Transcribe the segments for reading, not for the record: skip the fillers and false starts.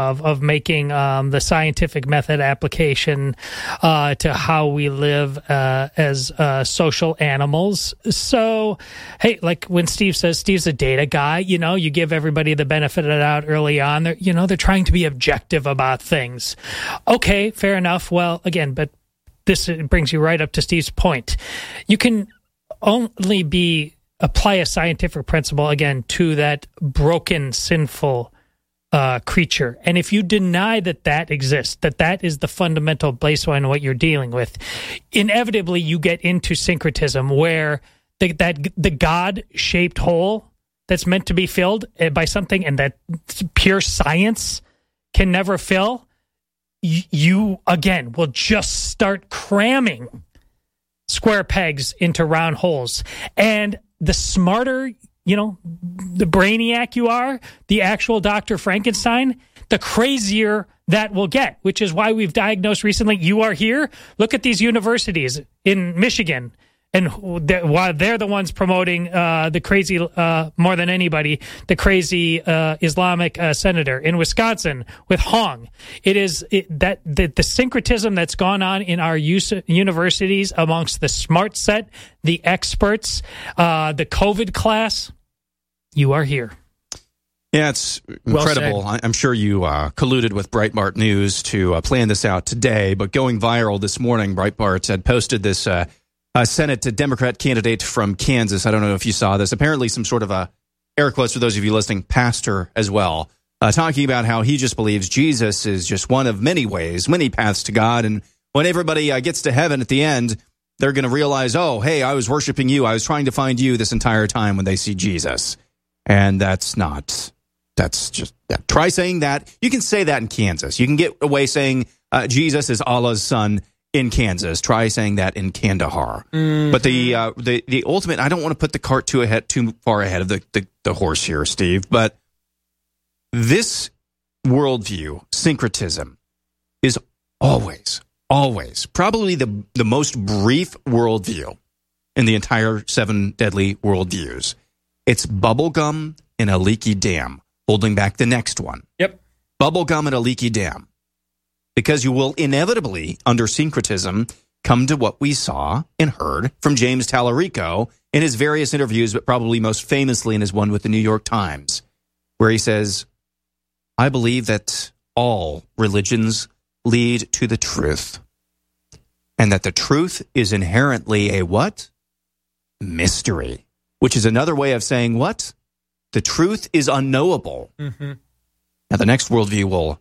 of making the scientific method application to how we live as social animals. So, hey, like when Steve says Steve's a data guy, you give everybody the benefit of the doubt early on. They're trying to be objective about things. Okay, fair enough. Well, again, but this brings you right up to Steve's point. You can only apply a scientific principle, again, to that broken, sinful creature. And if you deny that exists, that is the fundamental baseline of what you're dealing with, inevitably you get into syncretism where the God-shaped hole that's meant to be filled by something and that pure science can never fill, you, again, will just start cramming square pegs into round holes. And the smarter the brainiac you are, the actual Dr. Frankenstein, the crazier that will get, which is why we've diagnosed recently, you are here. Look at these universities in Michigan. And while they're the ones promoting the crazy, more than anybody, the crazy Islamic senator in Wisconsin with Hong. It is the syncretism that's gone on in our universities amongst the smart set, the experts, the COVID class. You are here. Yeah, it's incredible. Well, I'm sure you colluded with Breitbart News to plan this out today, but going viral this morning, Breitbart had posted this Senate Democrat candidate from Kansas. I don't know if you saw this. Apparently some sort of air quotes for those of you listening, pastor as well, talking about how he just believes Jesus is just one of many ways, many paths to God. And when everybody gets to heaven at the end, they're going to realize, oh, hey, I was worshiping you. I was trying to find you this entire time when they see Jesus. And that's just, try saying that. You can say that in Kansas. You can get away saying Jesus is Allah's son in Kansas. Try saying that in Kandahar. Mm-hmm. But the ultimate, I don't want to put the cart too far ahead of the horse here, Steve, but this worldview, syncretism, is always probably the most brief worldview in the entire 7 deadly worldviews. It's bubblegum in a leaky dam, holding back the next one. Yep. Bubblegum in a leaky dam. Because you will inevitably, under syncretism, come to what we saw and heard from James Tallarico in his various interviews, but probably most famously in his one with the New York Times, where he says, I believe that all religions lead to the truth, and that the truth is inherently a what? Mystery, which is another way of saying what? The truth is unknowable. Mm-hmm. Now, the next worldview will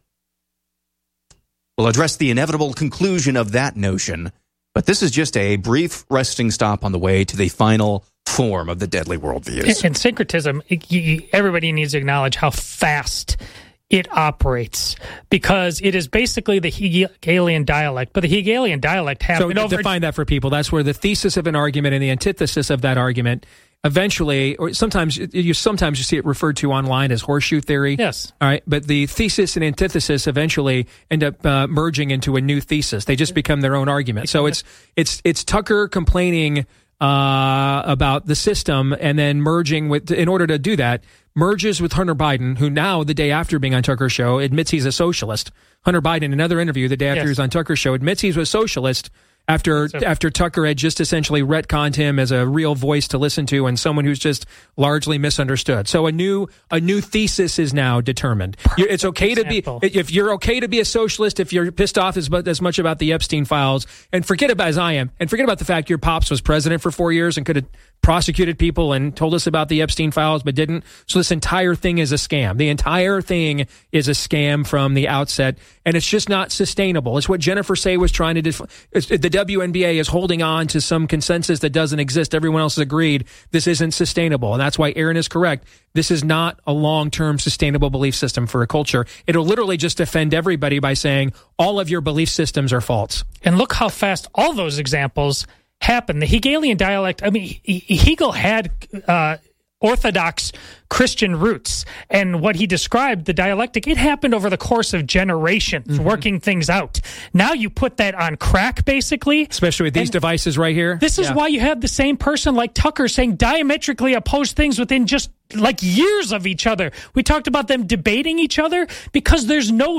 address the inevitable conclusion of that notion, but this is just a brief resting stop on the way to the final form of the deadly worldviews. And syncretism, everybody needs to acknowledge how fast it operates, because it is basically the Hegelian dialect. But the Hegelian dialect happened over... So define that for people. That's where the thesis of an argument and the antithesis of that argument eventually, or sometimes you see it referred to online as horseshoe theory. Yes. All right. But the thesis and antithesis eventually end up merging into a new thesis. They just become their own argument. So it's Tucker complaining about the system, and then in order to do that, merges with Hunter Biden, who now, the day after being on Tucker's show, admits he's a socialist. Hunter Biden, in another interview the day after he was on Tucker's show, admits he's a socialist after Tucker had just essentially retconned him as a real voice to listen to and someone who's just largely misunderstood. So a new thesis is now determined. It's okay to be, if you're okay to be a socialist, if you're pissed off as much about the Epstein files, and forget about, as I am, and forget about the fact your pops was president for 4 years and could have prosecuted people and told us about the Epstein files, but didn't. So this entire thing is a scam. The entire thing is a scam from the outset, and it's just not sustainable. It's what Jennifer Say was trying to define. The WNBA is holding on to some consensus that doesn't exist. Everyone else has agreed this isn't sustainable, and that's why Aaron is correct. This is not a long-term sustainable belief system for a culture. It'll literally just offend everybody by saying all of your belief systems are false. And look how fast all those examples happen. The Hegelian dialect, I mean, Hegel had Orthodox Christian roots. And what he described, the dialectic, it happened over the course of generations, working things out. Now you put that on crack, basically. Especially with these devices right here. This is why you have the same person like Tucker saying diametrically opposed things within just like years of each other. We talked about them debating each other because there's no